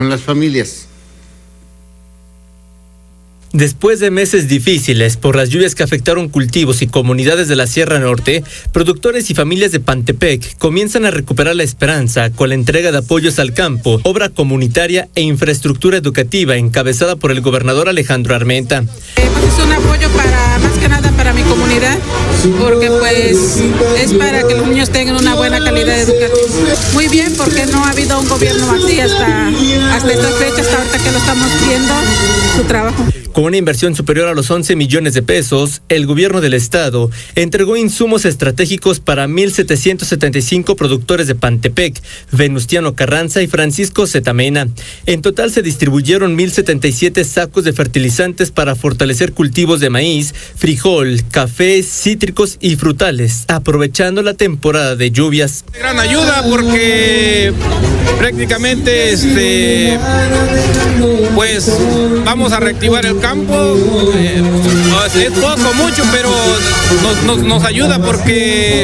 con las familias. Después de meses difíciles por las lluvias que afectaron cultivos y comunidades de la Sierra Norte, productores y familias de Pantepec comienzan a recuperar la esperanza con la entrega de apoyos al campo, obra comunitaria e infraestructura educativa encabezada por el gobernador Alejandro Armenta. Es un apoyo más que nada para mi comunidad, porque pues es para que los niños tengan una buena calidad educativa. Muy bien, porque no ha habido un gobierno así hasta esta fecha, hasta ahorita que lo estamos viendo, su trabajo. Con una inversión superior a los 11 millones de pesos, el gobierno del estado entregó insumos estratégicos para 1,775 productores de Pantepec, Venustiano Carranza y Francisco Zetamena. En total se distribuyeron 1,077 sacos de fertilizantes para fortalecer cultivos de maíz, frijol, café, cítricos y frutales, aprovechando la temporada de lluvias. Gran ayuda porque prácticamente pues vamos a reactivar el campo, es poco, mucho, pero nos ayuda porque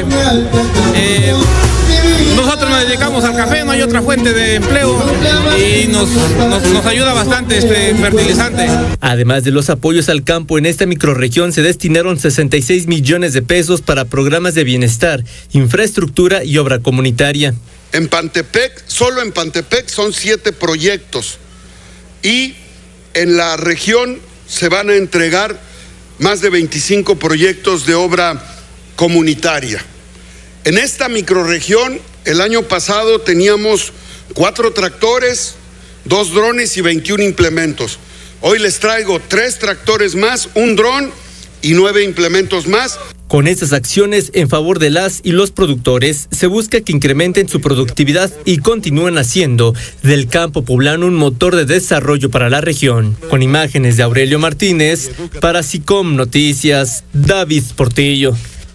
nosotros nos dedicamos al café, no hay otra fuente de empleo y nos ayuda bastante este fertilizante. Además de los apoyos al campo, en esta microrregión se destinaron 66 millones de pesos para programas de bienestar, infraestructura y obra comunitaria. En Pantepec, solo en Pantepec son 7 proyectos y en la región se van a entregar más de 25 proyectos de obra comunitaria. En esta microrregión, el año pasado teníamos 4 tractores, 2 drones y 21 implementos. Hoy les traigo 3 tractores más, un dron y 9 implementos más. Con estas acciones en favor de las y los productores, se busca que incrementen su productividad y continúen haciendo del campo poblano un motor de desarrollo para la región. Con imágenes de Aurelio Martínez, para SICOM Noticias, David Portillo.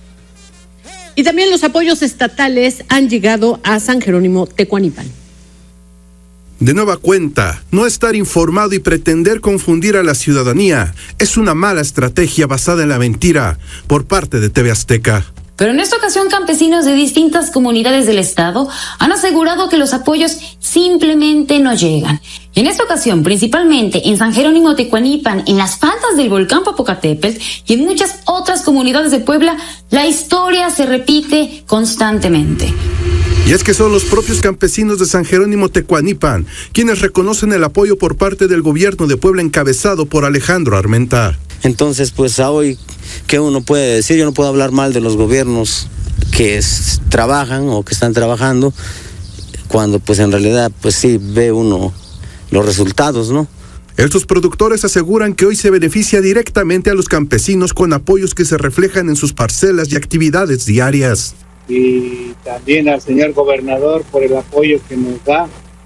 Y también los apoyos estatales han llegado a San Jerónimo Tecuanipan. De nueva cuenta, no estar informado y pretender confundir a la ciudadanía es una mala estrategia basada en la mentira por parte de TV Azteca. Pero en esta ocasión, campesinos de distintas comunidades del estado han asegurado que los apoyos simplemente no llegan. Y en esta ocasión, principalmente en San Jerónimo Tecuanipan, en las faldas del volcán Popocatépetl y en muchas otras comunidades de Puebla, la historia se repite constantemente. Y es que son los propios campesinos de San Jerónimo Tecuanipan quienes reconocen el apoyo por parte del gobierno de Puebla encabezado por Alejandro Armenta. Entonces, pues a hoy, ¿qué uno puede decir? Yo no puedo hablar mal de los gobiernos que trabajan o que están trabajando, cuando pues en realidad pues sí ve uno los resultados, ¿no? Estos productores aseguran que hoy se beneficia directamente a los campesinos con apoyos que se reflejan en sus parcelas y actividades diarias. Y también al señor gobernador por el apoyo que nos da.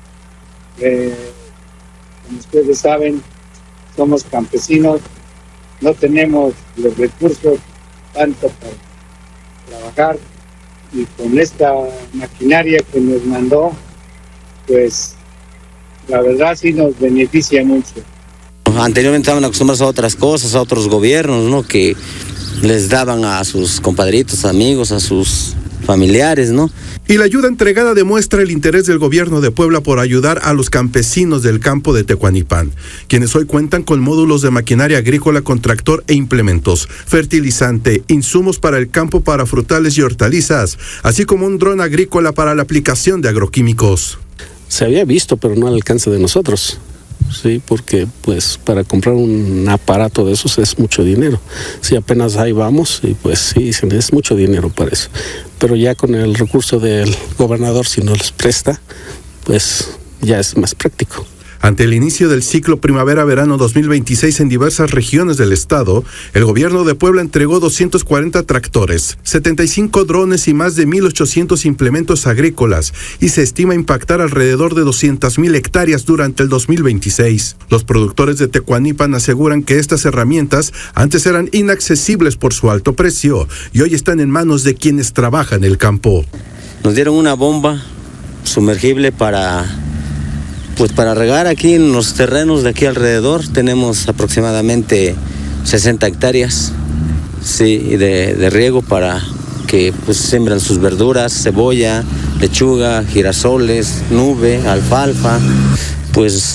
Como ustedes saben, somos campesinos, no tenemos los recursos tanto para trabajar, y con esta maquinaria que nos mandó, pues la verdad sí nos beneficia mucho. Anteriormente estaban acostumbrados a otras cosas, a otros gobiernos, ¿no? Que les daban a sus compadritos, amigos, a sus familiares, ¿no? Y la ayuda entregada demuestra el interés del gobierno de Puebla por ayudar a los campesinos del campo de Tecuanipan, quienes hoy cuentan con módulos de maquinaria agrícola con tractor e implementos, fertilizante, insumos para el campo para frutales y hortalizas, así como un dron agrícola para la aplicación de agroquímicos. Se había visto, pero no al alcance de nosotros. Sí, porque pues para comprar un aparato de esos es mucho dinero. Sí, apenas ahí vamos y pues sí, es mucho dinero para eso. Pero ya con el recurso del gobernador, si nos los presta, pues ya es más práctico. Ante el inicio del ciclo primavera-verano 2026 en diversas regiones del estado, el gobierno de Puebla entregó 240 tractores, 75 drones y más de 1,800 implementos agrícolas, y se estima impactar alrededor de 200,000 hectáreas durante el 2026. Los productores de Tecuanipan aseguran que estas herramientas antes eran inaccesibles por su alto precio y hoy están en manos de quienes trabajan el campo. Nos dieron una bomba sumergible para regar aquí en los terrenos de aquí alrededor. Tenemos aproximadamente 60 hectáreas, sí, de riego para que pues siembran sus verduras, cebolla, lechuga, girasoles, nube, alfalfa. pues